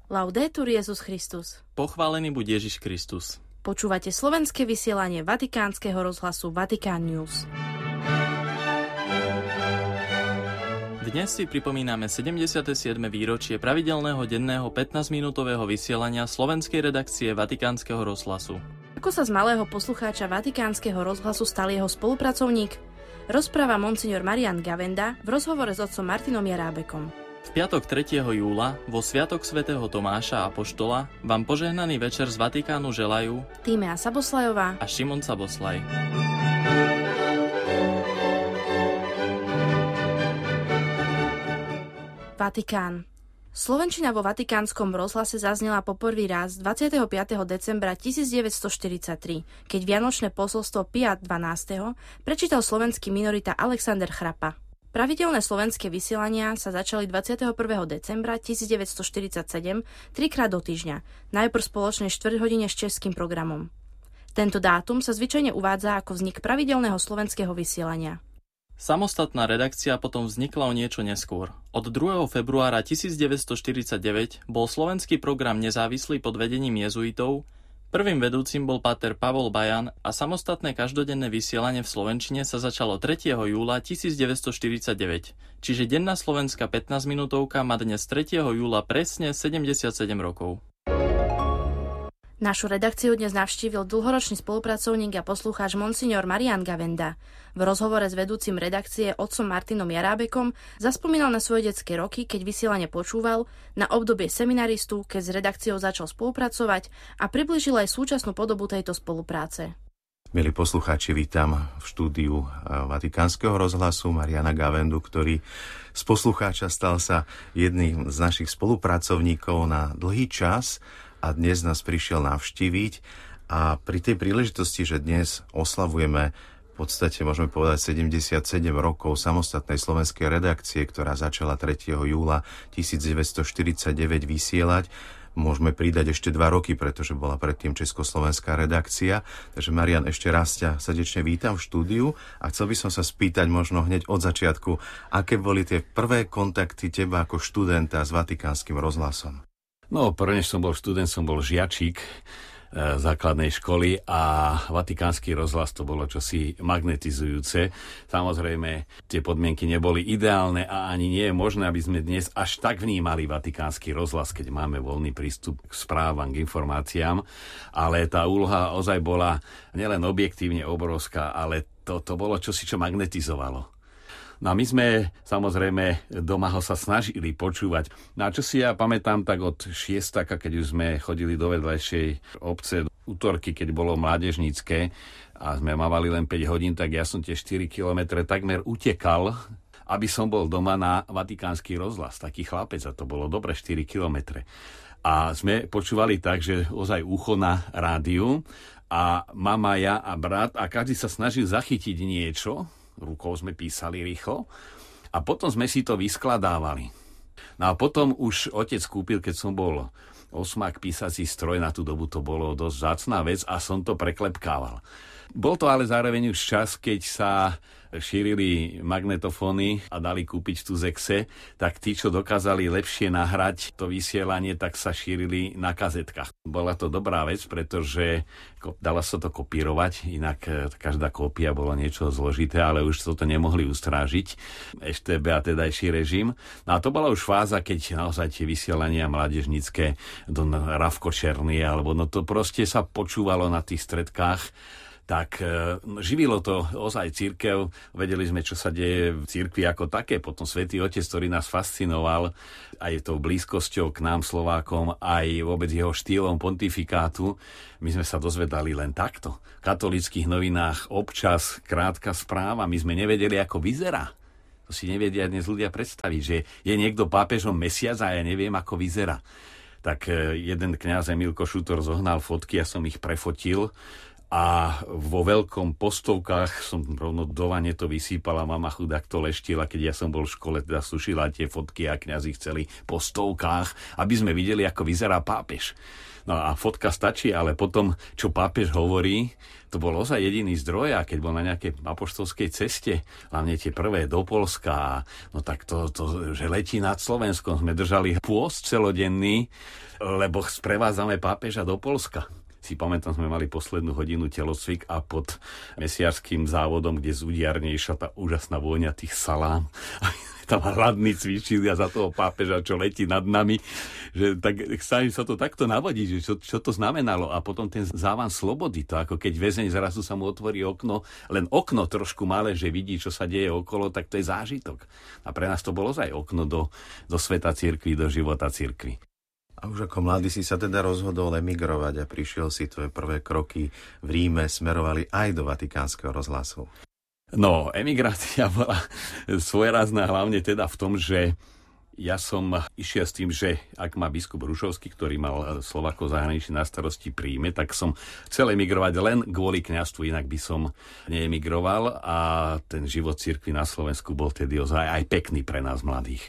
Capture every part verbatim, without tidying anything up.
Laudetur Jesus Christus. Pochválený buď Ježiš Kristus. Počúvate slovenské vysielanie Vatikánskeho rozhlasu Vatikán News. Dnes si pripomíname sedemdesiate siedme výročie pravidelného denného pätnásťminútového vysielania slovenskej redakcie Vatikánskeho rozhlasu. Ako sa z malého poslucháča Vatikánskeho rozhlasu stal jeho spolupracovník? Rozpráva monsignor Marian Gavenda v rozhovore s otcom Martinom Jarábekom. V piatok tretieho júla, vo Sviatok svätého Tomáša Apoštola, vám požehnaný večer z Vatikánu želajú Tímea Saboslajová a Šimon Saboslaj. Vatikán. Slovenčina vo vatikánskom rozhlase zaznela poprvý raz dvadsiateho piateho decembra tisícdeväťstotridsaťtri, keď vianočné posolstvo Pia dvanásteho prečítal slovenský minorita Alexander Chrapa. Pravidelné slovenské vysielania sa začali dvadsiateho prvého decembra tisícdeväťstoštyridsaťsedem trikrát do týždňa, najprv spoločnej štvrťhodine s českým programom. Tento dátum sa zvyčajne uvádza ako vznik pravidelného slovenského vysielania. Samostatná redakcia potom vznikla o niečo neskôr. Od druhého februára tisícdeväťstoštyridsaťdeväť bol slovenský program nezávislý pod vedením jezuitov, prvým vedúcim bol páter Pavol Bajan a samostatné každodenné vysielanie v slovenčine sa začalo tretieho júla tisícdeväťstoštyridsaťdeväť, čiže denná slovenská pätnásťminútovka má dnes tretieho júla presne sedemdesiatsedem rokov. Našu redakciu dnes navštívil dlhoročný spolupracovník a poslucháč monsignor Marian Gavenda. V rozhovore s vedúcim redakcie otcom Martinom Jarábekom zaspomínal na svoje detské roky, keď vysielanie počúval, na obdobie seminaristu, keď s redakciou začal spolupracovať a priblížil aj súčasnú podobu tejto spolupráce. Milí poslucháči, vítam v štúdiu Vatikánskeho rozhlasu Mariana Gavendu, ktorý z poslucháča stal sa jedným z našich spolupracovníkov na dlhý čas a dnes nás prišiel navštíviť a pri tej príležitosti, že dnes oslavujeme v podstate, môžeme povedať, sedemdesiatsedem rokov samostatnej slovenskej redakcie, ktorá začala tretieho júla tisícdeväťstoštyridsaťdeväť vysielať, môžeme pridať ešte dva roky, pretože bola predtým československá redakcia. Takže Marian, ešte raz ťa srdečne vítam v štúdiu a chcel by som sa spýtať možno hneď od začiatku, aké boli tie prvé kontakty teba ako študenta s Vatikánskym rozhlasom? No, prvne som bol študent, som bol žiačik e, základnej školy a Vatikánsky rozhlas to bolo čosi magnetizujúce. Samozrejme, tie podmienky neboli ideálne a ani nie je možné, aby sme dnes až tak vnímali Vatikánsky rozhlas, keď máme voľný prístup k správam, k informáciám. Ale tá úloha ozaj bola nielen objektívne obrovská, ale to, to bolo čosi, čo magnetizovalo. No a my sme samozrejme doma ho sa snažili počúvať. No a čo si ja pamätám, tak od šiestaka, keď už sme chodili do vedľajšej obce, útorky, keď bolo mládežnícke a sme mávali len päť hodín, tak ja som tie štyri kilometre takmer utekal, aby som bol doma na Vatikánsky rozhlas. Taký chlapec, a to bolo dobre štyri kilometre. A sme počúvali tak, že ozaj ucho na rádiu a mama, ja a brat a každý sa snažil zachytiť niečo. Rukou sme písali rýchlo a potom sme si to vyskladávali. No a potom už otec kúpil, keď som bol osmák, písací stroj, na tú dobu to bolo dosť vzácna vec a som to preklepkával. Bol to ale zároveň už čas, keď sa šírili magnetofóny a dali kúpiť tu Zexe, tak tí, čo dokázali lepšie nahrať to vysielanie, tak sa šírili na kazetkách. Bola to dobrá vec, pretože dala sa to kopírovať, inak každá kópia bola niečo zložité, ale už toto nemohli ustrážiť eš té bé a tedajší režim. No a to bola už fáza, keď naozaj tie vysielania mládežnícke do Ravko Černý, alebo no to proste sa počúvalo na tých stredkách. Tak živilo to ozaj cirkev, vedeli sme, čo sa deje v cirkvi ako také. Potom Svätý Otec, ktorý nás fascinoval aj tou blízkosťou k nám Slovákom, aj vôbec jeho štýlom pontifikátu, my sme sa dozvedali len takto. V katolíckych novinách občas krátka správa, my sme nevedeli, ako vyzerá. To si nevedia dnes ľudia predstaviť, že je niekto pápežom mesiac a ja neviem, ako vyzerá. Tak jeden kňaz Emil Košutor zohnal fotky, ja som ich prefotil. A vo veľkom postovkách som rovno do vane to vysýpala, mama chudák to leštila, keď ja som bol v škole, teda sušila tie fotky a kňazi chceli po stovkách, aby sme videli, ako vyzerá pápež. No a fotka stačí, ale potom, čo pápež hovorí, to bol ozaj jediný zdroj, a keď bol na nejakej apoštolskej ceste, hlavne tie prvé do Poľska, no tak to, to, že letí nad Slovenskom, sme držali pôst celodenný, lebo sprevádzame pápeža do Poľska. Si pamätám, sme mali poslednú hodinu telocvik a pod mesiarským závodom, kde z udiarne išla tá úžasná vôňa tých salám. Tam hladní cvičili a za toho pápeža, čo letí nad nami. Že tak sa sa to takto navodí, že čo, čo to znamenalo. A potom ten závan slobody, to ako keď väzeň zrazu sa mu otvorí okno, len okno trošku malé, že vidí, čo sa deje okolo, tak to je zážitok. A pre nás to bolo aj okno do, do sveta cirkvi, do života cirkvi. A už ako mladý si sa teda rozhodol emigrovať a prišiel si, tvoje prvé kroky v Ríme smerovali aj do Vatikánskeho rozhlasu. No, emigrácia bola svojrázna hlavne teda v tom, že ja som išiel s tým, že ak má biskup Rušovský, ktorý mal Slovákov zahraničí na starosti príjme, tak som chcel emigrovať len kvôli kňazstvu, inak by som neemigroval, a ten život cirkvi na Slovensku bol tedy ozaj aj pekný pre nás mladých.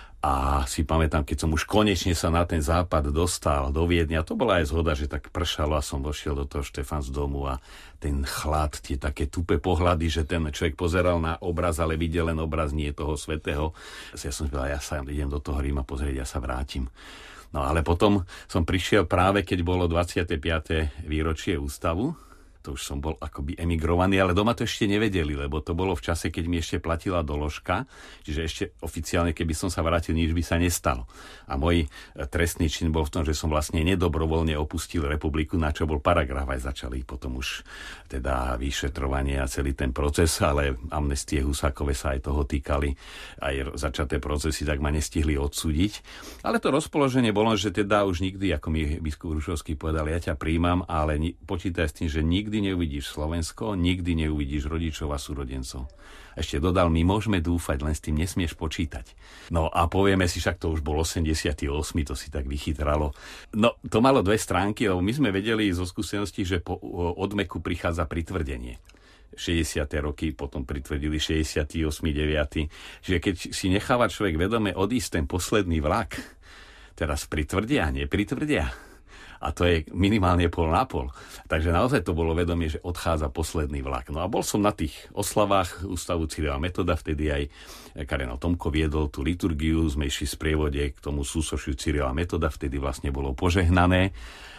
A si pamätám, keď som už konečne sa na ten západ dostal do Viedne, a to bola aj zhoda, že tak pršalo a som vošiel do toho Štefansdomu a ten chlad, tie také tupé pohľady, že ten človek pozeral na obraz, ale videl len obraz, nie toho svätého. Ja som povedal, ja sa idem do toho Ríma pozrieť, ja sa vrátim. No ale potom som prišiel práve, keď bolo dvadsiate piate výročie ústavu. To už som bol akoby emigrovaný, ale doma to ešte nevedeli, lebo to bolo v čase, keď mi ešte platila doložka, čiže ešte oficiálne, keby som sa vrátil, nič by sa nestalo. A môj trestný čin bol v tom, že som vlastne nedobrovoľne opustil republiku, na čo bol paragraf, aj začali potom už teda vyšetrovanie a celý ten proces, ale amnestie Husákove sa aj toho týkali, aj začaté procesy, tak ma nestihli odsúdiť. Ale to rozpoloženie bolo, že teda už nikdy, ako mi biskup Rušovský povedal, ja ťa príjmam, ale počítaj s tým, že nikdy Nikdy neuvidíš Slovensko, nikdy neuvidíš rodičov a súrodencov. Ešte dodal, my môžeme dúfať, len s tým nesmieš počítať. No a povieme si, však to už bol osemdesiaty ôsmy, to si tak vychytralo. No, to malo dve stránky, lebo my sme vedeli zo skúsenosti, že po odmeku prichádza pritvrdenie. šesťdesiate roky potom pritvrdili šesťdesiaty ôsmy deviaty Čiže keď si necháva človek vedome odísť ten posledný vlak, teraz pritvrdia, nepritvrdia. A to je minimálne pol na pol. Takže naozaj to bolo vedomie, že odchádza posledný vlak. No a bol som na tých oslavách Ústavu Cyrila Metoda, vtedy aj kardinál Tomko viedol tú liturgiu, sme išli v sprievode k tomu súsošiu Cyrila Metoda, vtedy vlastne bolo požehnané.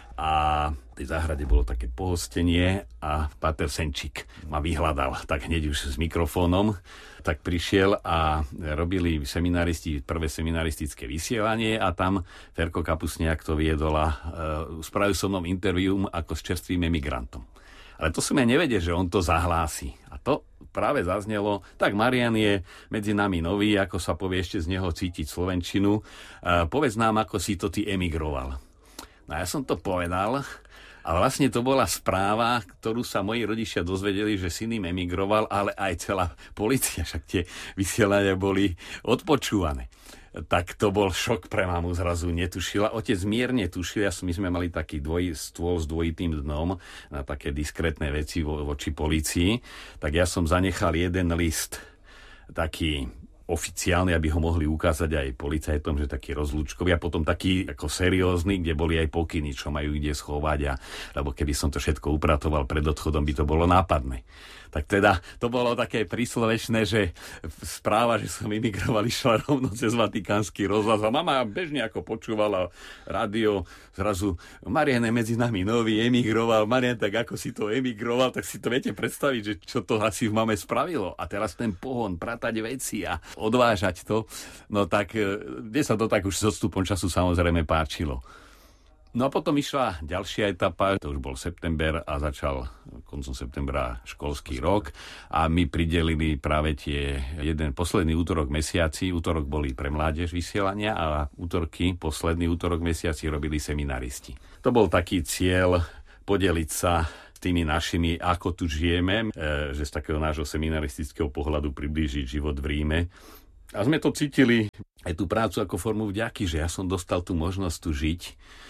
A v tej záhrade bolo také pohostenie a páter Senčík ma vyhľadal, tak hneď už s mikrofónom, tak prišiel a robili seminaristi prvé seminaristické vysielanie a tam Ferko Kapusniak to viedol a uh, spravil so mnou interviu ako s čerstvým emigrantom. Ale to som ja nevedel, že on to zahlási. A to práve zaznelo, tak Marian je medzi nami nový, ako sa povie ešte z neho cítiť slovenčinu. Uh, povedz nám, ako si to ty emigroval. No ja som to povedal a vlastne to bola správa, ktorú sa moji rodičia dozvedeli, že syn im emigroval, ale aj celá polícia, však tie vysielania boli odpočúvané. Tak to bol šok pre mamu, zrazu netušila. Otec mierne tušil, ja, my sme mali taký dvoj, stôl s dvojitým dnom na také diskrétne veci vo, voči polícii, tak ja som zanechal jeden list taký oficiálny, aby ho mohli ukázať aj policajtom, že taký rozlúčkový a potom taký ako seriózny, kde boli aj pokyny, čo majú kde schovať, a, lebo keby som to všetko upratoval pred odchodom, by to bolo nápadné. Tak teda to bolo také príslovečné, že správa, že som emigroval, išla rovno cez Vatikánsky rozhlas a mama bežne ako počúvala rádio, zrazu Marian je medzi nami nový, emigroval, Marian, tak ako si to emigroval, tak si to viete predstaviť, že čo to asi v mame spravilo. A teraz ten pohon, pratať veci a odvážať to, no tak kde sa to tak už s odstupom času samozrejme páčilo. No a potom išla ďalšia etapa, to už bol september a začal koncom septembra školský rok a my pridelili práve tie jeden posledný útorok mesiaci, útorok boli pre mládež vysielania a útorky, posledný útorok mesiaci robili seminaristi. To bol taký cieľ podeliť sa s tými našimi, ako tu žijeme, že z takého nášho seminaristického pohľadu priblížiť život v Ríme. A sme to cítili aj tú prácu ako formu vďaky, že ja som dostal tú možnosť tu žiť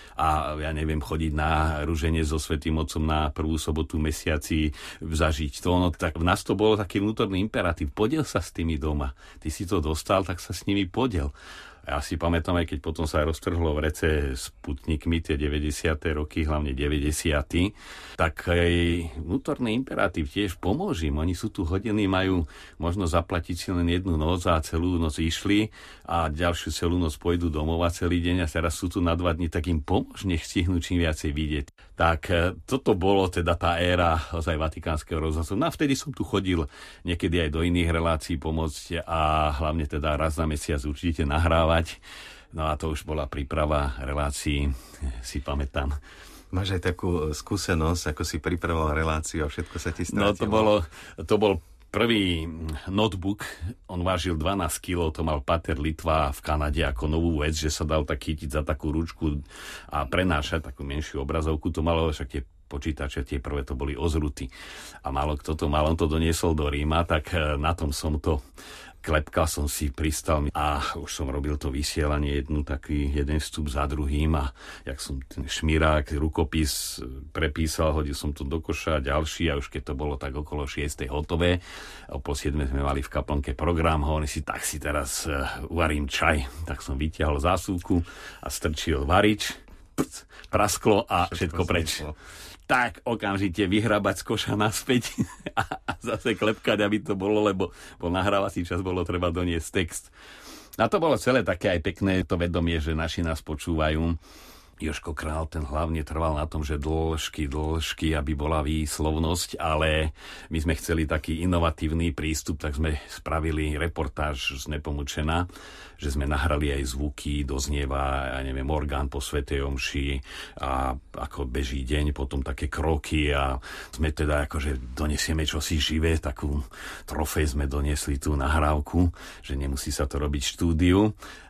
a ja neviem, chodiť na ruženie so Svätým Otcom na prvú sobotu mesiaci, zažiť to. No, tak v nás to bolo taký vnútorný imperatív. Podiel sa s tými doma. Ty si to dostal, tak sa s nimi podiel. Ja si pamätám, aj keď potom sa roztrhlo v rece s Putnikmi tie deväťdesiate roky, hlavne deväťdesiate tak aj vnútorný imperatív tiež pomôže im. Oni sú tu hodiny, majú možno zaplatiť si len jednu noc a celú noc išli a ďalšiu celú noc pôjdu domov a celý deň a teraz sú tu na dva dni, tak im pomôže, nech stihnú čím viacej vidieť. Tak toto bolo teda tá éra ozaj Vatikánskeho rozhlasu. No a vtedy som tu chodil niekedy aj do iných relácií pomôcť a hlavne teda raz za mesiac určite nahrávať. No a to už bola príprava relácií, si pamätám. Máš aj takú skúsenosť, ako si pripravoval reláciu a všetko sa ti stratilo? No to bolo, to bol prvý notebook, on vážil dvanásť kilogramov, to mal Pater Litva v Kanade ako novú vec, že sa dal tak chytiť za takú ručku a prenášať takú menšiu obrazovku. To malo však tie počítače, tie prvé to boli Ozruty. A málo kto to mal, on to doniesol do Ríma, tak na tom som to klepkal, som si pristal a už som robil to vysielanie, jednu taký, jeden vstup za druhým a jak som ten šmirák, rukopis prepísal, hodil som to do koša, ďalší a už keď to bolo tak okolo šiestej hotové, o pol siedmej sme mali v kaplnke program, hovorím si, tak si teraz uh, uvarím čaj, tak som vytiahol zásuvku a strčil varič, prc, prasklo a všetko, všetko preč. Tak okamžite vyhrabať z koša naspäť a, a zase klepkať, aby to bolo, lebo bol nahrávací čas, bolo treba doniesť text. A to bolo celé také aj pekné to vedomie, že naši nás počúvajú. Jožko Král, ten hlavne trval na tom, že dĺžky, dĺžky, aby bola výslovnosť, ale my sme chceli taký inovatívny prístup, tak sme spravili reportáž z Nepomučena, že sme nahrali aj zvuky, doznieva, ja neviem, orgán po svätej omši a ako beží deň, potom také kroky a sme teda akože donesieme čosi živé, takú trofej sme doniesli tú nahrávku, že nemusí sa to robiť v štúdiu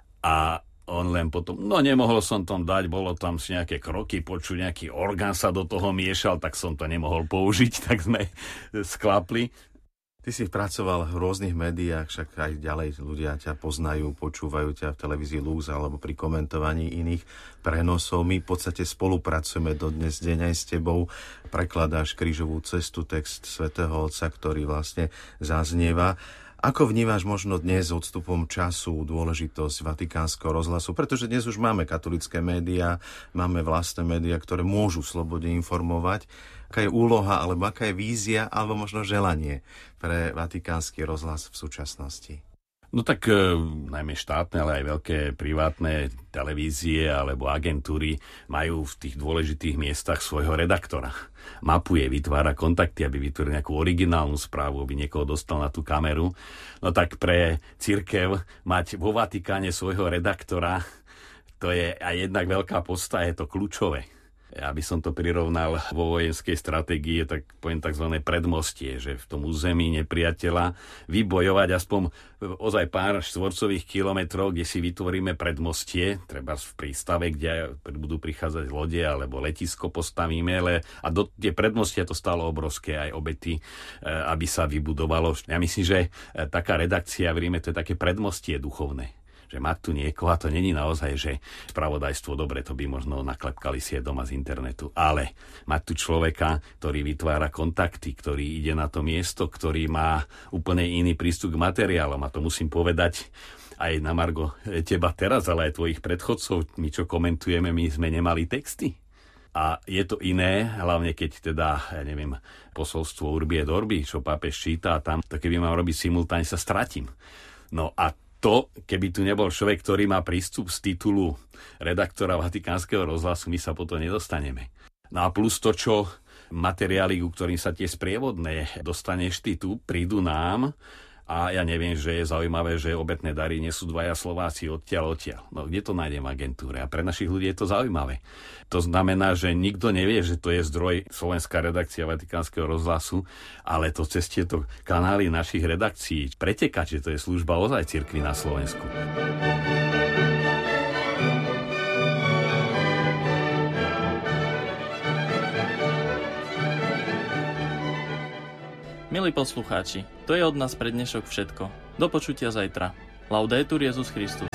a on len potom, no nemohol som tam dať, bolo tam si nejaké kroky, počuť, nejaký orgán sa do toho miešal, tak som to nemohol použiť, tak sme sklapli. Ty si pracoval v rôznych médiách, však aj ďalej ľudia ťa poznajú, počúvajú ťa v televízii Lux alebo pri komentovaní iných prenosov. My v podstate spolupracujeme dodnes deň aj s tebou. Prekladáš Krížovú cestu, text svätého Otca, ktorý vlastne zaznieva. Ako vnímaš možno dnes s odstupom času dôležitosť Vatikánskeho rozhlasu? Pretože dnes už máme katolické médiá, máme vlastné médiá, ktoré môžu slobodne informovať. Aká je úloha, alebo aká je vízia, alebo možno želanie pre Vatikánsky rozhlas v súčasnosti? No tak e, najmä štátne, ale aj veľké privátne televízie alebo agentúry majú v tých dôležitých miestach svojho redaktora. Mapuje, vytvára kontakty, aby vytvoril nejakú originálnu správu, aby niekoho dostal na tú kameru. No tak pre cirkev mať vo Vatikáne svojho redaktora, to je aj jednak veľká podsta, je to kľúčové. Ja by som to prirovnal vo vojenskej stratégii, tak poviem tzv. Predmostie, že v tom území nepriateľa vybojovať aspoň ozaj pár štvorcových kilometrov, kde si vytvoríme predmostie, treba v prístave, kde budú prichádzať lode alebo letisko postavíme, ale a do tie predmostia to stalo obrovské aj obety, aby sa vybudovalo. Ja myslím, že taká redakcia v Ríme, to je také predmostie duchovné. Že mať tu niekoho, a to není naozaj, že spravodajstvo, dobre, to by možno naklepkali si aj doma z internetu, ale mať tu človeka, ktorý vytvára kontakty, ktorý ide na to miesto, ktorý má úplne iný prístup k materiálom, a to musím povedať aj na margo teba teraz, ale aj tvojich predchodcov, my čo komentujeme, my sme nemali texty. A je to iné, hlavne keď teda, ja neviem, posolstvo Urbi et Orbi, čo pápež číta, a tam, to keby mám robiť simultáne, sa stratím. No a to, keby tu nebol človek, ktorý má prístup z titulu redaktora Vatikánskeho rozhlasu, my sa potom nedostaneme. No a plus to, čo materiály, ku ktorým sa tie sprievodné dostaneš ty tu, prídu nám, a ja neviem, že je zaujímavé, že obetné dary nesú dvaja Slováci odtiaľ odtiaľ. No kde to nájdem v agentúre? A pre našich ľudí je to zaujímavé. To znamená, že nikto nevie, že to je zdroj slovenská redakcia Vatikánskeho rozhlasu, ale to cez tieto kanály našich redakcií preteká, že to je služba ozaj cirkvi na Slovensku. Milí poslucháči, to je od nás pre dnešok všetko. Do počutia zajtra. Laudetur Jesus Christus.